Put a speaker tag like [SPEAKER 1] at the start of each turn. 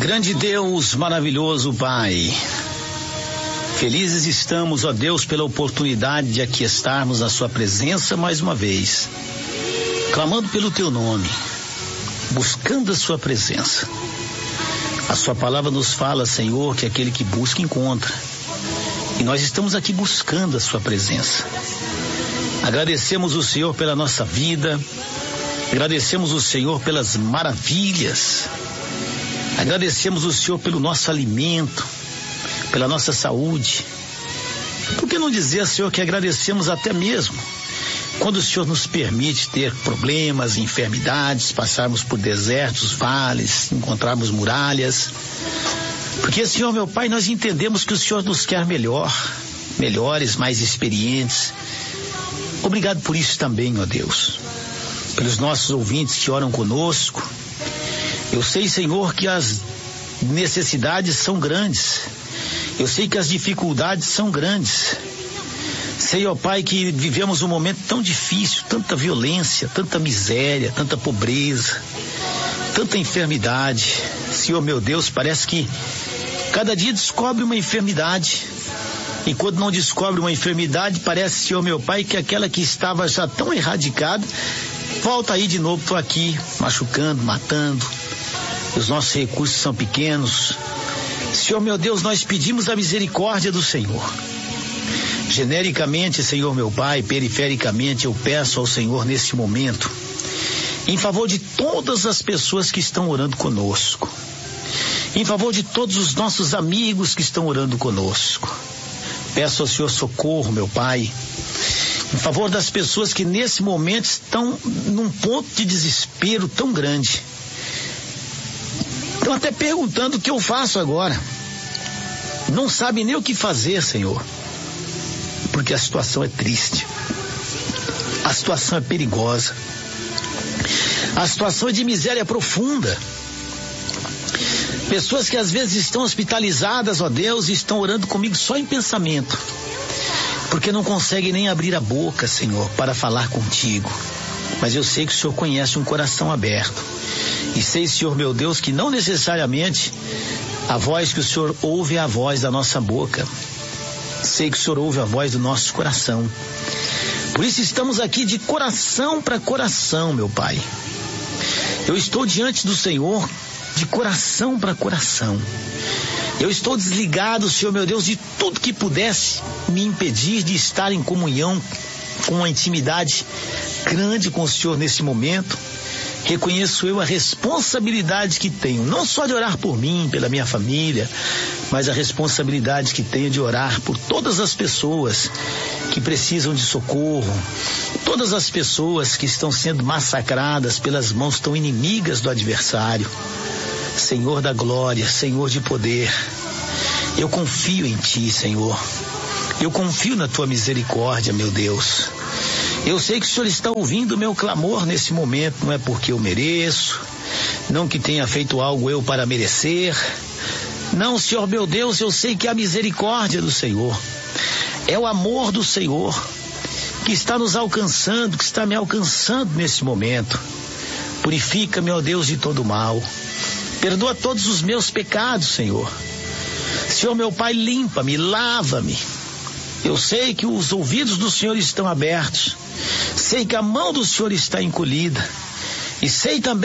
[SPEAKER 1] Grande Deus, maravilhoso Pai, felizes estamos, ó Deus, pela oportunidade de aqui estarmos na sua presença mais uma vez, clamando pelo teu nome, buscando a sua presença. A sua palavra nos fala, Senhor, que aquele que busca encontra, e nós estamos aqui buscando a sua presença. Agradecemos o Senhor pela nossa vida, agradecemos o Senhor pelas maravilhas, agradecemos o Senhor pelo nosso alimento, pela nossa saúde. Por que não dizer, Senhor, que agradecemos até mesmo quando o Senhor nos permite ter problemas, enfermidades, passarmos por desertos, vales, encontrarmos muralhas. Porque, Senhor, meu Pai, nós entendemos que o Senhor nos quer melhores, mais experientes. Obrigado por isso também, ó Deus. Pelos nossos ouvintes que oram conosco. Eu sei, Senhor, que as necessidades são grandes. Eu sei que as dificuldades são grandes. Sei, ó Pai, que vivemos um momento tão difícil, tanta violência, tanta miséria, tanta pobreza, tanta enfermidade. Senhor, meu Deus, parece que cada dia descobre uma enfermidade. E quando não descobre uma enfermidade, parece, Senhor, meu Pai, que aquela que estava já tão erradicada, volta aí de novo, estou aqui, machucando, matando. Os nossos recursos são pequenos. Senhor, meu Deus, nós pedimos a misericórdia do Senhor. Genericamente, Senhor, meu Pai, perifericamente, eu peço ao Senhor nesse momento, em favor de todas as pessoas que estão orando conosco, em favor de todos os nossos amigos que estão orando conosco. Peço ao Senhor socorro, meu Pai, em favor das pessoas que nesse momento estão num ponto de desespero tão grande. Estão até perguntando o que eu faço agora. Não sabem nem o que fazer, Senhor, porque a situação é triste. A situação é perigosa. A situação é de miséria profunda. Pessoas que às vezes estão hospitalizadas, ó Deus, e estão orando comigo só em pensamento, porque não conseguem nem abrir a boca, Senhor, para falar contigo. Mas eu sei que o Senhor conhece um coração aberto. E sei, Senhor, meu Deus, que não necessariamente a voz que o Senhor ouve é a voz da nossa boca. Sei que o Senhor ouve a voz do nosso coração. Por isso estamos aqui de coração para coração, meu Pai. Eu estou diante do Senhor de coração para coração. Eu estou desligado, Senhor, meu Deus, de tudo que pudesse me impedir de estar em comunhão, com uma intimidade grande com o Senhor nesse momento. Reconheço eu a responsabilidade que tenho, não só de orar por mim, pela minha família, mas a responsabilidade que tenho de orar por todas as pessoas que precisam de socorro, todas as pessoas que estão sendo massacradas pelas mãos tão inimigas do adversário. Senhor da glória, Senhor de poder, eu confio em Ti, Senhor. Eu confio na Tua misericórdia, meu Deus. Eu sei que o Senhor está ouvindo o meu clamor nesse momento, não é porque eu mereço, não que tenha feito algo eu para merecer. Não, Senhor meu Deus, eu sei que é a misericórdia do Senhor, é o amor do Senhor que está nos alcançando, que está me alcançando nesse momento. Purifica-me, ó Deus, de todo mal. Perdoa todos os meus pecados, Senhor. Senhor meu Pai, limpa-me, lava-me. Eu sei que os ouvidos do Senhor estão abertos. Sei que a mão do Senhor está encolhida. E sei também